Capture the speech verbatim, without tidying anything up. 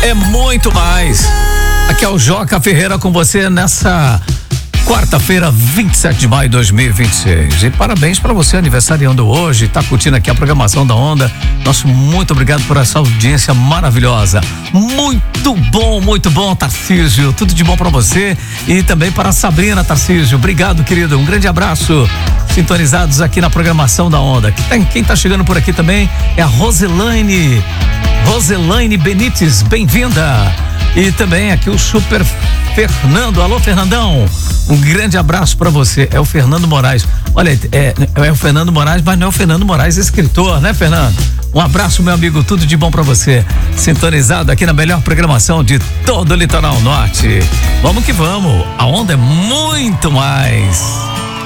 é muito mais. Aqui é o Joca Ferreira com você nessa quarta-feira, vinte e sete de maio de dois mil e vinte e seis. E parabéns para você aniversariando hoje, tá curtindo aqui a programação da Onda. Nosso muito obrigado por essa audiência maravilhosa. Muito bom, muito bom, Tarcísio. Tudo de bom para você e também para a Sabrina, Tarcísio. Obrigado, querido. Um grande abraço. Sintonizados aqui na programação da Onda. Quem tá chegando por aqui também é a Roselaine. Roselaine Benites, bem-vinda. E também aqui o Super Fernando. Alô, Fernandão. Um grande abraço para você. É o Fernando Moraes. Olha, é, é o Fernando Moraes, mas não é o Fernando Moraes, escritor, né, Fernando? Um abraço, meu amigo. Tudo de bom para você. Sintonizado aqui na melhor programação de todo o Litoral Norte. Vamos que vamos. A Onda é muito mais.